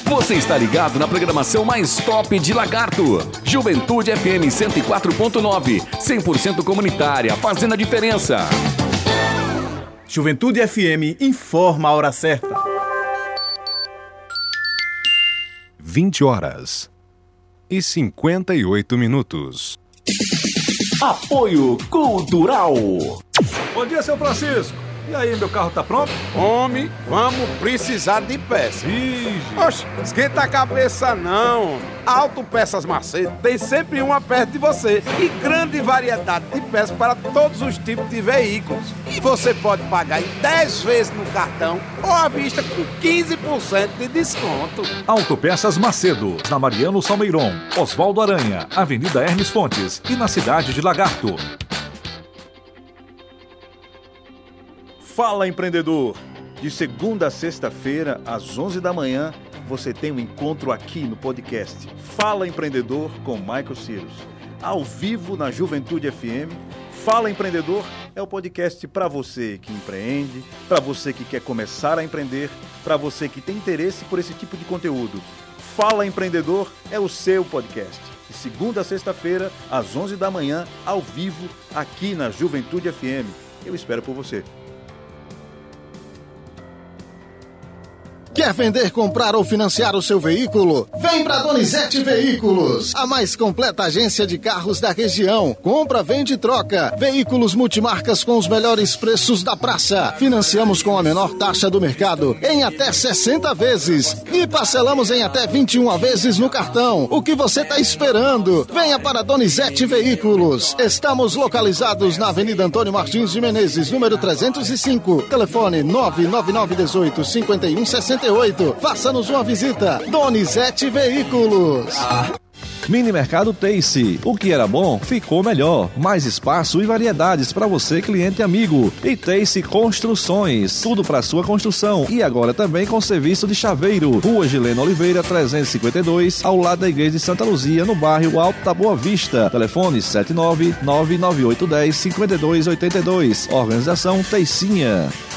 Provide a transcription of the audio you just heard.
Você está ligado na programação mais top de Lagarto. Juventude FM 104.9, 100% comunitária, fazendo a diferença. Juventude FM informa a hora certa. 20h58. Apoio Cultural. Bom dia, seu Francisco. E aí, meu carro tá pronto? Homem, vamos precisar de peça. Oxe, esquenta a cabeça não. Autopeças Macedo tem sempre uma perto de você e grande variedade de peças para todos os tipos de veículos. E você pode pagar em 10 vezes no cartão ou à vista com 15% de desconto. Autopeças Macedo, na Mariano Salmeiron, Oswaldo Aranha, Avenida Hermes Fontes e na cidade de Lagarto. Fala, empreendedor! De segunda a sexta-feira, às 11 da manhã, você tem um encontro aqui no podcast Fala Empreendedor com Michael Cyrus. Ao vivo na Juventude FM, Fala Empreendedor é o podcast para você que empreende, para você que quer começar a empreender, para você que tem interesse por esse tipo de conteúdo. Fala Empreendedor é o seu podcast. De segunda a sexta-feira, às 11 da manhã, ao vivo, aqui na Juventude FM. Eu espero por você. Quer vender, comprar ou financiar o seu veículo? Vem para Donizete Veículos, a mais completa agência de carros da região. Compra, vende e troca. Veículos multimarcas com os melhores preços da praça. Financiamos com a menor taxa do mercado em até 60 vezes. E parcelamos em até 21 vezes no cartão. O que você está esperando? Venha para Donizete Veículos. Estamos localizados na Avenida Antônio Martins de Menezes, número 305. Telefone 99918-5168. Faça-nos uma visita. Donizete Veículos. Mini Mercado Tace. O que era bom, ficou melhor. Mais espaço e variedades para você, cliente e amigo. E Tace Construções. Tudo para sua construção. E agora também com serviço de chaveiro. Rua Gileno Oliveira, 352, ao lado da Igreja de Santa Luzia, no bairro Alto da Boa Vista. Telefone 79-99810-5282. Organização Teicinha.